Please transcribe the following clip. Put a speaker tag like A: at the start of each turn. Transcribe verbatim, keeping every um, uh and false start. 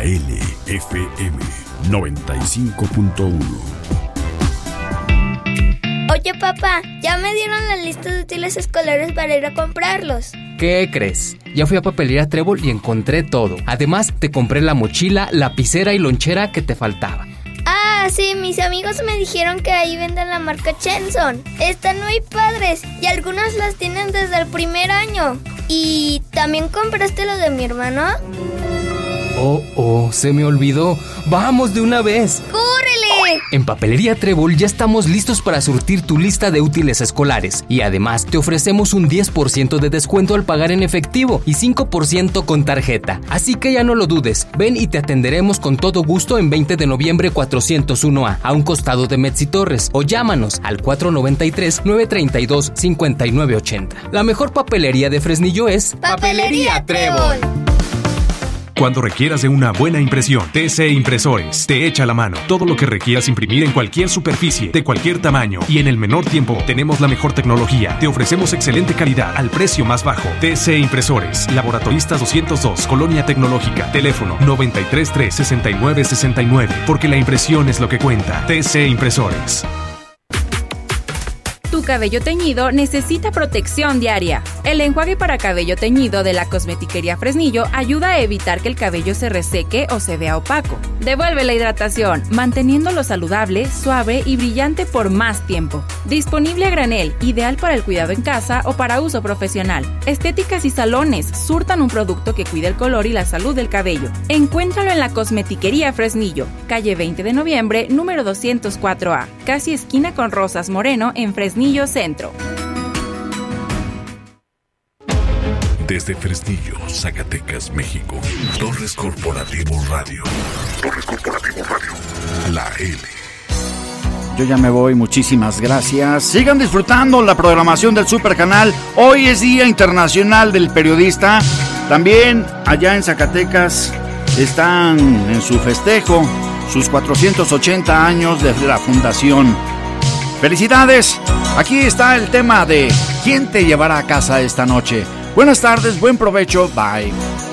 A: L F M noventa y cinco punto uno.
B: Oye, papá, ya me dieron la lista de útiles escolares para ir a comprarlos.
C: ¿Qué crees? Ya fui a Papelería Trébol y encontré todo. Además, te compré la mochila, lapicera y lonchera que te faltaba.
B: Ah, sí, mis amigos me dijeron que ahí venden la marca Chenson. Están muy padres y algunas las tienen desde el primer año. ¿Y también compraste lo de mi hermano?
C: Oh, oh, se me olvidó. ¡Vamos de una vez!
B: ¡Córrele!
C: En Papelería Trébol ya estamos listos para surtir tu lista de útiles escolares. Y además te ofrecemos un diez por ciento de descuento al pagar en efectivo y cinco por ciento con tarjeta. Así que ya no lo dudes. Ven y te atenderemos con todo gusto en veinte de noviembre cuatrocientos uno A, a un costado de Metzi Torres. O llámanos al cuatro noventa y tres, nueve treinta y dos, cincuenta y nueve ochenta. La mejor papelería de Fresnillo es
B: Papelería Trébol.
D: Cuando requieras de una buena impresión, T C Impresores te echa la mano. Todo lo que requieras imprimir en cualquier superficie, de cualquier tamaño y en el menor tiempo. Tenemos la mejor tecnología. Te ofrecemos excelente calidad al precio más bajo. T C Impresores, Laboratoristas doscientos dos, Colonia Tecnológica. Teléfono noventa y tres, tres, sesenta y nueve, sesenta y nueve. Porque la impresión es lo que cuenta. T C Impresores.
E: Tu cabello teñido necesita protección diaria. El enjuague para cabello teñido de la Cosmetiquería Fresnillo ayuda a evitar que el cabello se reseque o se vea opaco. Devuelve la hidratación, manteniéndolo saludable, suave y brillante por más tiempo. Disponible a granel, ideal para el cuidado en casa o para uso profesional. Estéticas y salones surtan un producto que cuide el color y la salud del cabello. Encuéntralo en la Cosmetiquería Fresnillo, calle veinte de noviembre, número doscientos cuatro A, casi esquina con Rosas Moreno en Fresnillo Centro.
A: Desde Fresnillo, Zacatecas, México. Torres Corporativo Radio. Torres Corporativo Radio. La L.
F: Yo ya me voy, muchísimas gracias. Sigan disfrutando la programación del Super Canal. Hoy es Día Internacional del Periodista. También allá en Zacatecas están en su festejo sus cuatrocientos ochenta años de la fundación. ¡Felicidades! Aquí está el tema de ¿quién te llevará a casa esta noche? Buenas tardes, buen provecho, bye.